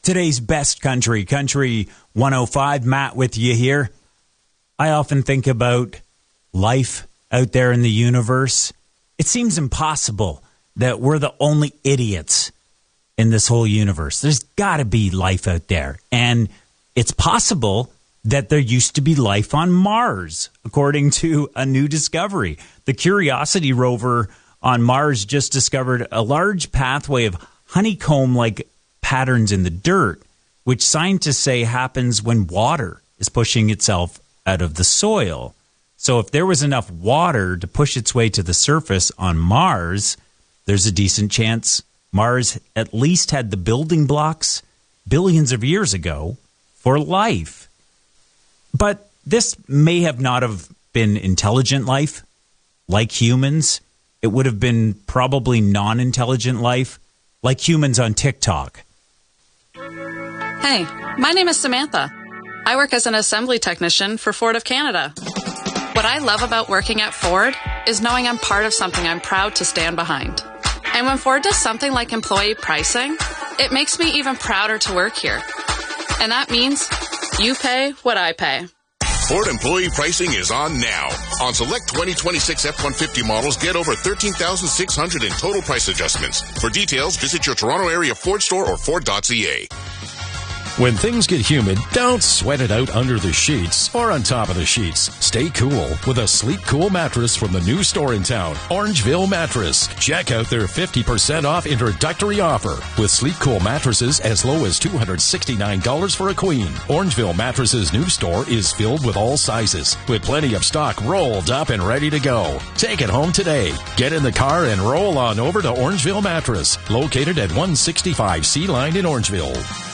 Today's best country, Country 105. Matt with you here. I often think about life out there in the universe. It seems impossible that we're the only idiots in this whole universe. There's got to be life out there. And it's possible that there used to be life on Mars, according to a new discovery. The Curiosity rover on Mars just discovered a large pathway of honeycomb-like patterns in the dirt, which scientists say happens when water is pushing itself out of the soil. So if there was enough water to push its way to the surface on Mars, there's a decent chance Mars at least had the building blocks billions of years ago for life. But this may have not have been intelligent life like humans. It would have been probably non-intelligent life like humans on TikTok. Hey, my name is Samantha. I work as an assembly technician for Ford of Canada. What I love about working at Ford is knowing I'm part of something I'm proud to stand behind. And when Ford does something like employee pricing, it makes me even prouder to work here. And that means you pay what I pay. Ford employee pricing is on now. On select 2026 F-150 models, get over $13,600 in total price adjustments. For details, visit your Toronto area Ford store or Ford.ca. When things get humid, don't sweat it out under the sheets or on top of the sheets. Stay cool with a Sleep Cool mattress from the new store in town, Orangeville Mattress. Check out their 50% off introductory offer with Sleep Cool mattresses as low as $269 for a queen. Orangeville Mattress's new store is filled with all sizes, with plenty of stock rolled up and ready to go. Take it home today. Get in the car and roll on over to Orangeville Mattress, located at 165 Sea Line in Orangeville.